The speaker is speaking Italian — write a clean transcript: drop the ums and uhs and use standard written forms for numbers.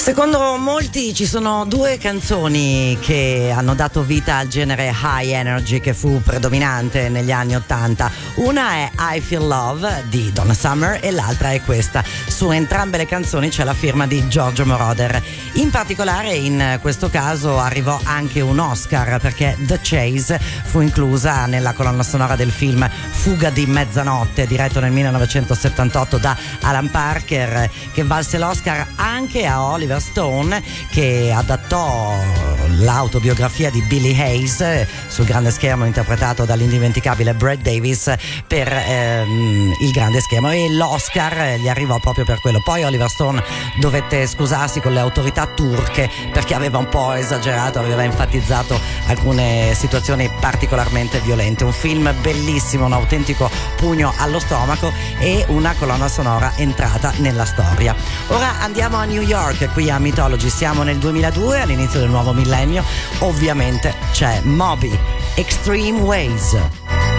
Secondo molti ci sono due canzoni che hanno dato vita al genere high energy che fu predominante negli anni '80. Una è I Feel Love di Donna Summer e l'altra è questa. Su entrambe le canzoni c'è la firma di Giorgio Moroder. In particolare in questo caso arrivò anche un Oscar perché The Chase fu inclusa nella colonna sonora del film Fuga di mezzanotte, diretto nel 1978 da Alan Parker, che valse l'Oscar anche a Oliver Stone, che adattò l'autobiografia di Billy Hayes sul grande schermo, interpretato dall'indimenticabile Brad Davis per il grande schermo, e l'Oscar gli arrivò proprio per quello. Poi Oliver Stone dovette scusarsi con le autorità turche perché aveva un po' esagerato, aveva enfatizzato alcune situazioni particolarmente violente. Un film bellissimo, un autentico pugno allo stomaco e una colonna sonora entrata nella storia. Ora andiamo a New York, qui a Mythology. Siamo nel 2002, all'inizio del nuovo millennio. Ovviamente c'è Moby, Extreme Ways.